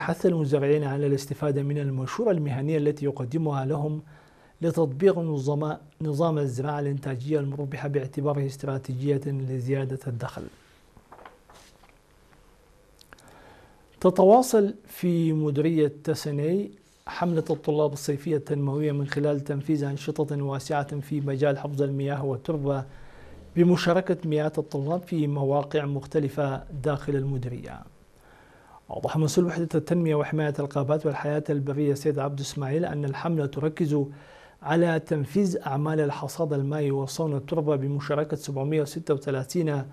حث المزارعين على الاستفادة من المنشورة المهنية التي يقدمها لهم لتطبيق نظام الزراعة الإنتاجية المربحة باعتباره استراتيجية لزيادة الدخل. تتواصل في مديرية تسني حملة الطلاب الصيفية التنموية من خلال تنفيذ أنشطة واسعة في مجال حفظ المياه والتربة بمشاركة مئات الطلاب في مواقع مختلفة داخل المديرية. أوضح مسؤول وحدة التنمية وحماية الغابات والحياة البرية سيد عبد اسماعيل أن الحملة تركز على تنفيذ أعمال الحصاد المائي وصون التربة بمشاركة 736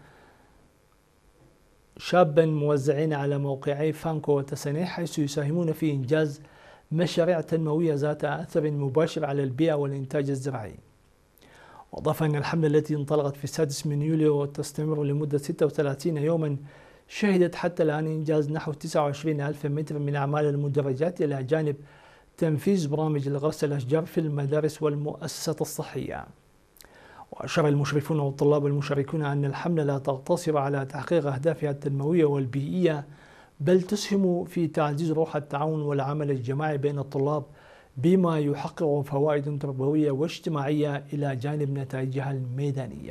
شابا موزعين على موقعي فانكو وتسني، حيث يساهمون في إنجاز مشاريع تنموية ذات أثر مباشر على البيئة والإنتاج الزراعي. وأضاف أن الحملة التي انطلقت في 6 يوليو وتستمر لمدة 36 يوما شهدت حتى الآن إنجاز نحو 29,000 متر من أعمال المدرجات، إلى جانب تنفيذ برامج لغرس الأشجار في المدارس والمؤسسات الصحية. وأشار المشرفون والطلاب المشاركون أن الحملة لا تقتصر على تحقيق أهدافها التنموية والبيئية، بل تسهم في تعزيز روح التعاون والعمل الجماعي بين الطلاب، بما يحقق فوائد تربوية واجتماعية إلى جانب نتائجها الميدانية.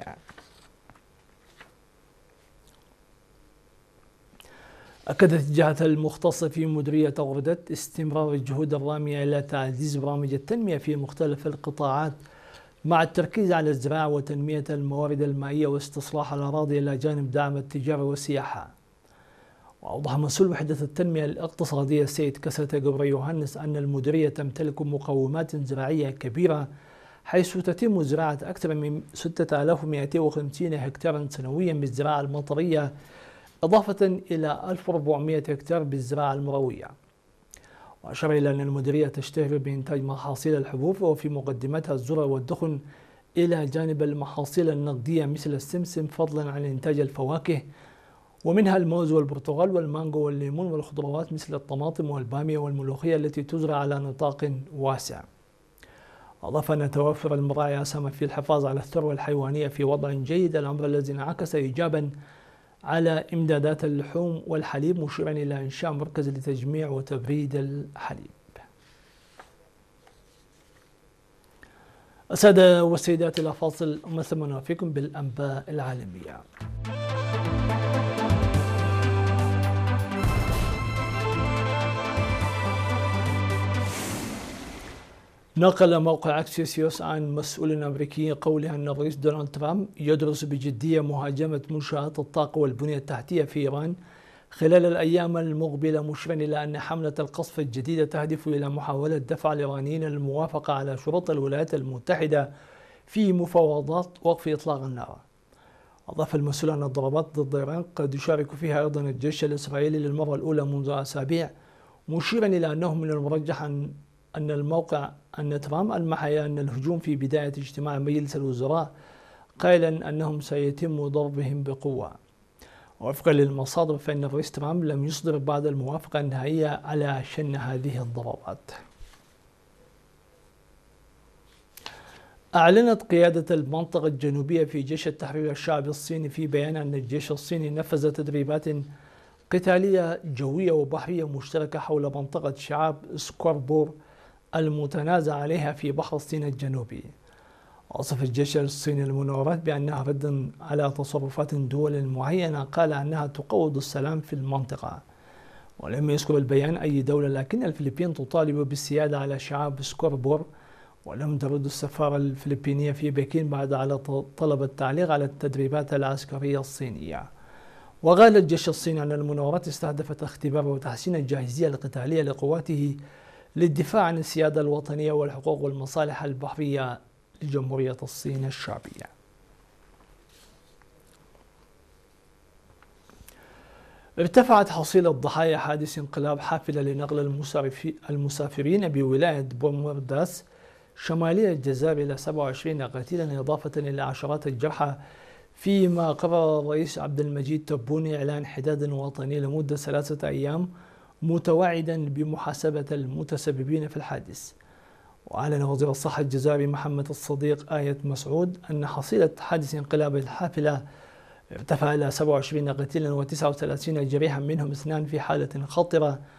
أكدت الجهة المختصة في مديرية أوردت استمرار الجهود الرامية إلى تعزيز برامج التنمية في مختلف القطاعات، مع التركيز على الزراعة وتنمية الموارد المائية واستصلاح الأراضي، إلى جانب دعم التجارة والسياحة. وأوضح مسؤول وحدة التنمية الاقتصادية السيد كسرة قبري يوهنس أن المديرية تمتلك مقومات زراعية كبيرة، حيث تتم زراعة أكثر من 6250 هكتارا سنويا بالزراعة المطرية، إضافة إلى 1400 هكتار بالزراعة المروية. وأشار إلى أن المديرية تشتهر بإنتاج محاصيل الحبوب وفي مقدمتها الذرة والدخن، إلى جانب المحاصيل النقدية مثل السمسم، فضلا عن إنتاج الفواكه ومنها الموز والبرتقال والمانجو والليمون، والخضروات مثل الطماطم والبامية والملوخية التي تزرع على نطاق واسع. أضاف أن توفر المراعي أسهم في الحفاظ على الثروة الحيوانية في وضع جيد، الأمر الذي انعكس إيجابا على إمدادات اللحوم والحليب، مشيرا إلى إنشاء مركز لتجميع وتبريد الحليب. السادة والسيدات، إلى فاصل ثم نوافيكم بالأنباء العالمية. نقل موقع أكسيوس عن مسؤول أمريكي قوله أن الرئيس دونالد ترامب يدرس بجدية مهاجمة منشآت الطاقة والبنية التحتية في إيران خلال الأيام المقبلة، مشيرا إلى أن حملة القصف الجديدة تهدف إلى محاولة دفع الإيرانيين للموافقة على شروط الولايات المتحدة في مفاوضات وقف إطلاق النار. أضاف المسؤول أن الضربات ضد إيران قد يشارك فيها أيضا الجيش الإسرائيلي للمرة الأولى منذ أسابيع، مشيرا إلى أنه من المرجح أن الموقع أن ترامب ألمح إلى أن الهجوم في بداية اجتماع مجلس الوزراء، قائلا أنهم سيتم ضربهم بقوة. وفقا للمصادر فإن الرئيس ترامب لم يصدر بعد الموافقة النهائية على شن هذه الضربات. أعلنت قيادة المنطقة الجنوبية في جيش التحرير الشعبي الصيني في بيان أن الجيش الصيني نفذ تدريبات قتالية جوية وبحرية مشتركة حول منطقة شعاب سكوربور المتنازع عليها في بحر الصين الجنوبي. وصف الجيش الصيني المناورات بأنها رد على تصرفات دول معينة، قال أنها تقوض السلام في المنطقة. ولم يذكر البيان أي دولة، لكن الفلبين تطالب بالسيادة على شعاب سكوربور، ولم ترد السفارة الفلبينية في بكين بعد على طلب التعليق على التدريبات العسكرية الصينية. وقال الجيش الصيني أن المناورات استهدفت اختبار وتحسين الجاهزية القتالية لقواته للدفاع عن السيادة الوطنية والحقوق والمصالح البحرية لجمهورية الصين الشعبية. ارتفعت حصيلة ضحايا حادث انقلاب حافلة لنقل المسافرين بولاية بومرداس شمالية الجزائر إلى 27 قتيلا، إضافة إلى عشرات الجرحى، فيما قرر الرئيس عبد المجيد تبوني إعلان حداد وطني لمدة 3 أيام، متوعدا بمحاسبة المتسببين في الحادث. وأعلن وزير الصحة الجزائري محمد الصديق آية مسعود أن حصيلة حادث انقلاب الحافلة ارتفع إلى 27 قتيلا و39 جريحا، منهم 2 في حالة خطرة،